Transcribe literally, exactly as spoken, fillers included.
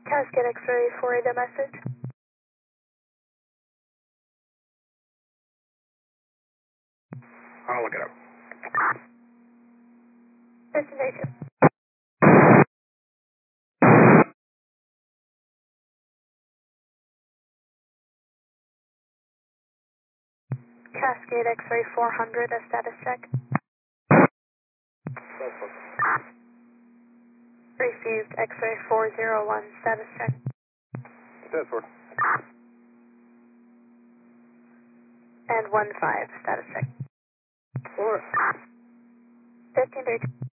Cascade X-ray four eight, a message. I'll look it up. Destination. Cascade X-ray four hundred, a status check. Received X-ray four zero one, status check. Stanford. And one five, status check. Four. fifteen thirty.